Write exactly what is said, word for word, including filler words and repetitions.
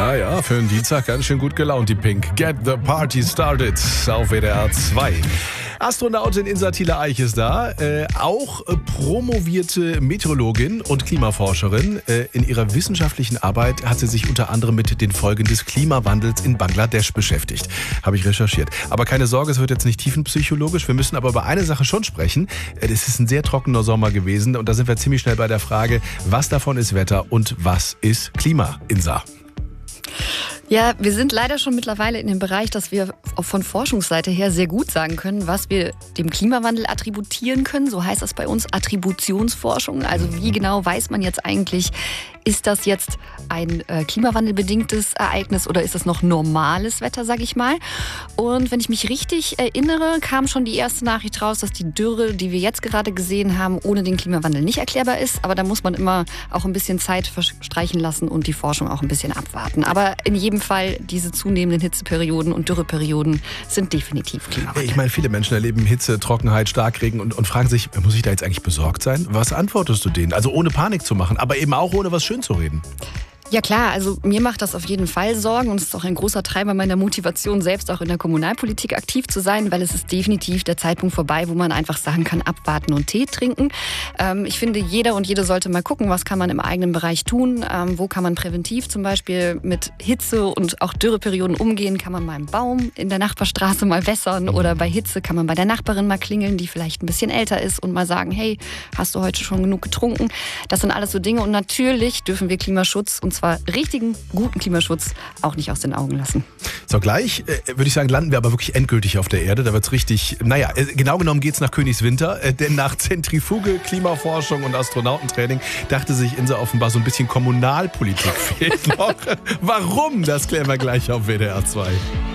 Ja, ja, für einen Dienstag ganz schön gut gelaunt, die Pink. Get the Party Started auf W D R zwei. Astronautin Insatile Eich ist da, äh, auch äh, promovierte Meteorologin und Klimaforscherin. Äh, in ihrer wissenschaftlichen Arbeit hat sie sich unter anderem mit den Folgen des Klimawandels in Bangladesch beschäftigt. Habe ich recherchiert. Aber keine Sorge, es wird jetzt nicht tiefenpsychologisch. Wir müssen aber über eine Sache schon sprechen. Äh, es ist ein sehr trockener Sommer gewesen und da sind wir ziemlich schnell bei der Frage, was davon ist Wetter und was ist Klima, Insa? Ja, wir sind leider schon mittlerweile in dem Bereich, dass wir auch von Forschungsseite her sehr gut sagen können, was wir dem Klimawandel attributieren können. So heißt das bei uns Attributionsforschung. Also wie genau weiß man jetzt eigentlich, ist das jetzt ein äh, klimawandelbedingtes Ereignis oder ist das noch normales Wetter, sag ich mal. Und wenn ich mich richtig erinnere, kam schon die erste Nachricht raus, dass die Dürre, die wir jetzt gerade gesehen haben, ohne den Klimawandel nicht erklärbar ist. Aber da muss man immer auch ein bisschen Zeit verstreichen lassen und die Forschung auch ein bisschen abwarten. Aber in jedem Fall, diese zunehmenden Hitzeperioden und Dürreperioden sind definitiv Klimawandel. Ich meine, viele Menschen erleben Hitze, Trockenheit, Starkregen und, und fragen sich, muss ich da jetzt eigentlich besorgt sein? Was antwortest du denen? Also ohne Panik zu machen, aber eben auch ohne was schön zu reden. Ja klar, also mir macht das auf jeden Fall Sorgen und es ist auch ein großer Treiber meiner Motivation, selbst auch in der Kommunalpolitik aktiv zu sein, weil es ist definitiv der Zeitpunkt vorbei, wo man einfach sagen kann, abwarten und Tee trinken. Ähm, ich finde, jeder und jede sollte mal gucken, was kann man im eigenen Bereich tun, ähm, wo kann man präventiv zum Beispiel mit Hitze und auch Dürreperioden umgehen, kann man mal einen Baum in der Nachbarstraße mal wässern oder bei Hitze kann man bei der Nachbarin mal klingeln, die vielleicht ein bisschen älter ist und mal sagen, hey, hast du heute schon genug getrunken? Das sind alles so Dinge und natürlich dürfen wir Klimaschutz und zwar richtigen, guten Klimaschutz auch nicht aus den Augen lassen. So, gleich äh, würde ich sagen, landen wir aber wirklich endgültig auf der Erde. Da wird es richtig, naja, äh, genau genommen geht es nach Königswinter, äh, denn nach Zentrifuge, Klimaforschung und Astronautentraining dachte sich Insa offenbar so ein bisschen Kommunalpolitik fehlt noch. Warum? Das klären wir gleich auf W D R zwei.